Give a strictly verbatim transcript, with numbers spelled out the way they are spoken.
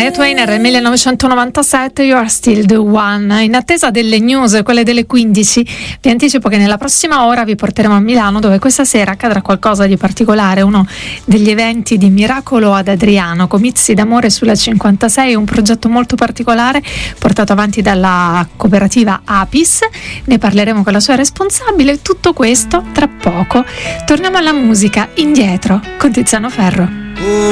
Shania Twain era il millenovecentonovantasette, You Are Still the One. In attesa delle news, quelle delle quindici, vi anticipo che nella prossima ora vi porteremo a Milano, dove questa sera accadrà qualcosa di particolare, uno degli eventi di Miracolo ad Adriano, comizi d'amore sulla cinquantasei, un progetto molto particolare portato avanti dalla cooperativa Apis. Ne parleremo con la sua responsabile. Tutto questo tra poco. Torniamo alla musica, indietro con Tiziano Ferro.